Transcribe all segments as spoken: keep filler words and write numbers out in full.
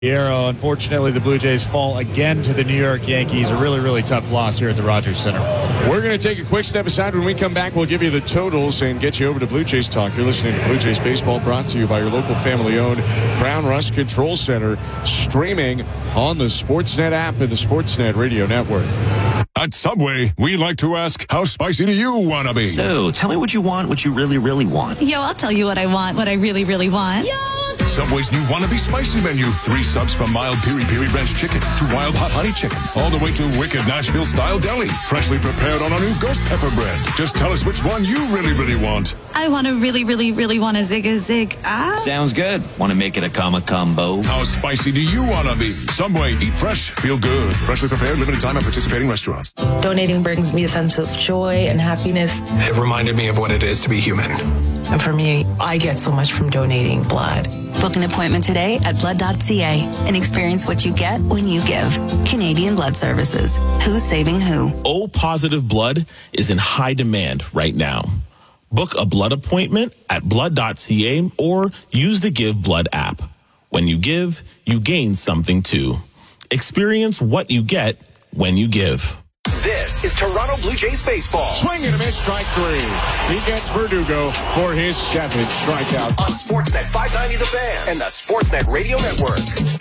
Caballero. Unfortunately, the Blue Jays fall again to the New York Yankees. A really, really tough loss here at the Rogers Center. We're going to take a quick step aside. When we come back, we'll give you the totals and get you over to Blue Jays Talk. You're listening to Blue Jays Baseball, brought to you by your local family-owned Brown Rust Control Center, streaming on the Sportsnet app and the Sportsnet Radio Network. At Subway, we like to ask, how spicy do you want to be? So, tell me what you want, what you really, really want. Yo, I'll tell you what I want, what I really, really want. Yo! Subway's new Wannabe Spicy menu. Three subs from mild piri-piri ranch chicken to wild hot honey chicken, all the way to wicked Nashville-style deli, freshly prepared on our new ghost pepper bread. Just tell us which one you really, really want. I want to really, really, really want a zig a zig. Ah. Sounds good. Want to make it a comma combo? How spicy do you want to be? Subway, eat fresh, feel good. Freshly prepared, limited time at participating restaurants. Donating brings me a sense of joy and happiness. It reminded me of what it is to be human. And for me, I get so much from donating blood. Book an appointment today at blood dot c a and experience what you get when you give. Canadian Blood Services. Who's saving who? O positive blood is in high demand right now. Book a blood appointment at blood dot c a or use the Give Blood app. When you give, you gain something too. Experience what you get when you give. This is Toronto Blue Jays baseball. Swing and a miss, strike three. He gets Verdugo for his seventh strikeout. On Sportsnet five ninety The Fan and the Sportsnet Radio Network.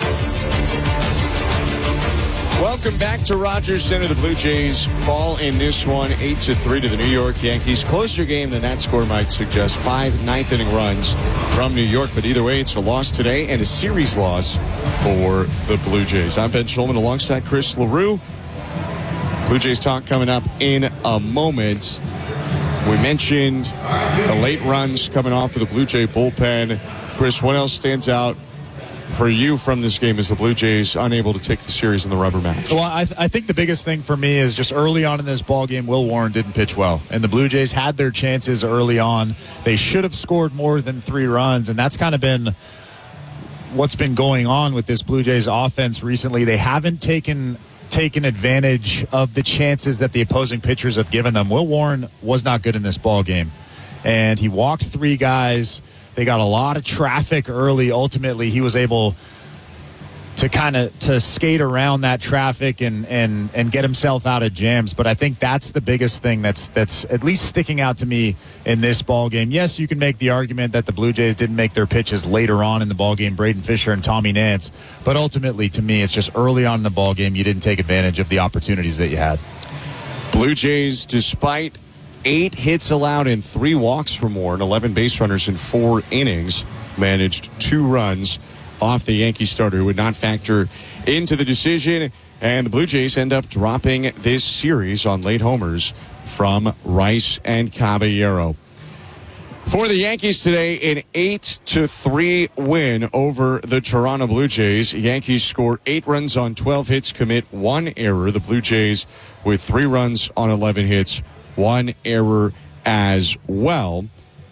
Welcome back to Rogers Center. The Blue Jays fall in this one, eight to three to the New York Yankees. Closer game than that score might suggest. Five ninth inning runs from New York, but either way, it's a loss today and a series loss for the Blue Jays. I'm Ben Schulman alongside Chris LaRue. Blue Jays Talk coming up in a moment. We mentioned the late runs coming off of the Blue Jay bullpen. Chris, what else stands out for you from this game as the Blue Jays unable to take the series in the rubber match? Well, I, th- I think the biggest thing for me is just early on in this ball game, Will Warren didn't pitch well. And the Blue Jays had their chances early on. They should have scored more than three runs, and that's kind of been what's been going on with this Blue Jays offense recently. They haven't taken... taken advantage of the chances that the opposing pitchers have given them. Will Warren was not good in this ball game, and he walked three guys. They got a lot of traffic early. Ultimately, he was able to kind of to skate around that traffic and and and get himself out of jams. But I think that's the biggest thing that's that's at least sticking out to me in this ball game. Yes, you can make the argument that the Blue Jays didn't make their pitches later on in the ball game, Braden Fisher and Tommy Nance, but ultimately to me it's just early on in the ball game you didn't take advantage of the opportunities that you had. Blue Jays, despite eight hits allowed and three walks for Warren, eleven base runners in four innings, managed two runs off the Yankee starter who would not factor into the decision. And the Blue Jays end up dropping this series on late homers from Rice and Caballero. For the Yankees today, an eight to three win over the Toronto Blue Jays. Yankees score eight runs on twelve hits, commit one error. The Blue Jays with three runs on eleven hits, one error as well.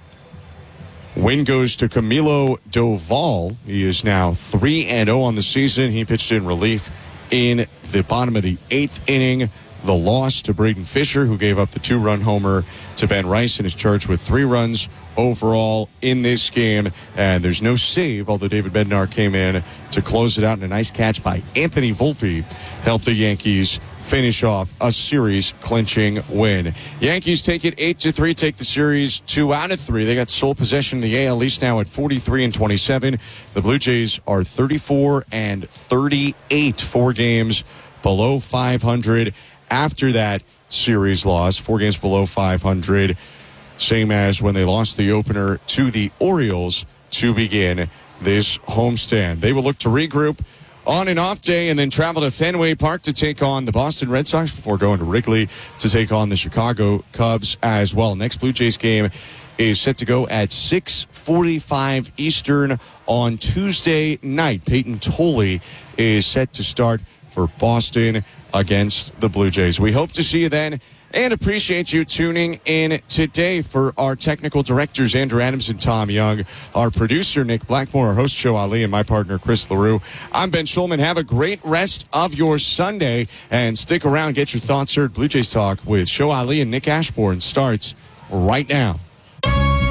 Win goes to Camilo Doval. He is now three and oh on the season. He pitched in relief in the bottom of the eighth inning. The loss to Braden Fisher, who gave up the two-run homer to Ben Rice and is charged with three runs overall in this game. And there's no save, although David Bednar came in to close it out, and a nice catch by Anthony Volpe helped the Yankees finish off a series-clinching win. Yankees take it eight to three, take the series two out of three. They got sole possession of the A L East now at forty-three and twenty-seven. The Blue Jays are thirty-four and thirty-eight, four games below five hundred. After that series loss, four games below five hundred, same as when they lost the opener to the Orioles to begin this homestand. They will look to regroup on an off day and then travel to Fenway Park to take on the Boston Red Sox before going to Wrigley to take on the Chicago Cubs as well. Next Blue Jays game is set to go at six forty-five Eastern on Tuesday night. Peyton Tolley is set to start for Boston against the Blue Jays. We hope to see you then and appreciate you tuning in today. For our technical directors, Andrew Adams and Tom Young, our producer, Nick Blackmore, our host, Joe Ali, and my partner, Chris LaRue. I'm Ben Schulman. Have a great rest of your Sunday, and stick around. Get your thoughts heard. Blue Jays Talk with Joe Ali and Nick Ashbourne starts right now.